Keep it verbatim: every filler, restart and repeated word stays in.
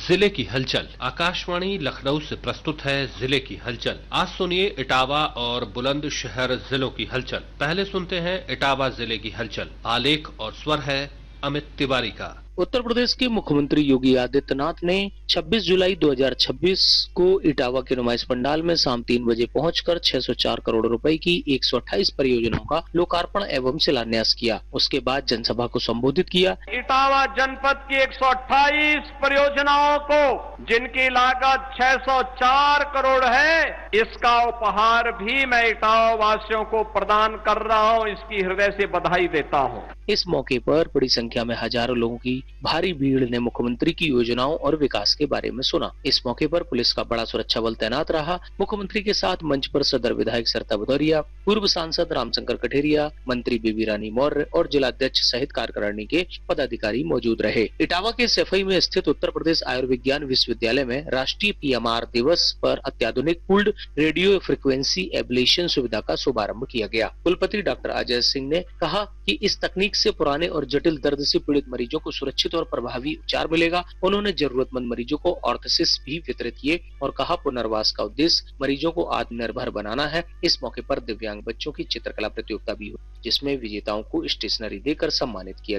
जिले की हलचल। आकाशवाणी लखनऊ से प्रस्तुत है जिले की हलचल। आज सुनिए इटावा और बुलंदशहर जिलों की हलचल। पहले सुनते हैं इटावा जिले की हलचल। आलेख और स्वर है अमित तिवारी का। उत्तर प्रदेश के मुख्यमंत्री योगी आदित्यनाथ ने छब्बीस जुलाई दो हज़ार छब्बीस को इटावा के नुमाइश पंडाल में शाम तीन बजे पहुंचकर छह सौ चार करोड़ रुपए की एक सौ अट्ठाईस परियोजनाओं का लोकार्पण एवं शिलान्यास किया। उसके बाद जनसभा को संबोधित किया। इटावा जनपद की एक सौ अट्ठाईस परियोजनाओं को जिनकी लागत छह सौ चार करोड़ है, इसका उपहार भी मैं इटावा वासियों को प्रदान कर रहा हूं। इसकी हृदय से बधाई देता हूं। इस मौके पर बड़ी संख्या में हजारों लोगों की भारी भीड़ ने मुख्यमंत्री की योजनाओं और विकास के बारे में सुना। इस मौके पर पुलिस का बड़ा सुरक्षा बल तैनात रहा। मुख्यमंत्री के साथ मंच पर सदर विधायक सरिता भदौरिया, पूर्व सांसद रामशंकर कठेरिया, मंत्री बीबी रानी मौर्य और जिलाध्यक्ष सहित कार्यकारिणी के पदाधिकारी मौजूद रहे। इटावा के सैफई में स्थित उत्तर प्रदेश आयुर्विज्ञान विश्वविद्यालय में राष्ट्रीय पीएमआर दिवस पर अत्याधुनिक पूल्ड रेडियो फ्रिक्वेंसी एब्लेशन सुविधा का शुभारंभ किया गया। कुलपति डॉक्टर अजय सिंह ने कहा कि इस तकनीक से पुराने और जटिल दर्द से पीड़ित मरीजों को सुरक्षित और प्रभावी उपचार मिलेगा। उन्होंने जरूरतमंद मरीजों को ऑर्थोसिस भी वितरित किए और कहा, पुनर्वास का उद्देश्य मरीजों को आत्मनिर्भर बनाना है। इस मौके पर दिव्यांग बच्चों की चित्रकला प्रतियोगिता भी हुई, जिसमें विजेताओं को स्टेशनरी देकर सम्मानित किया।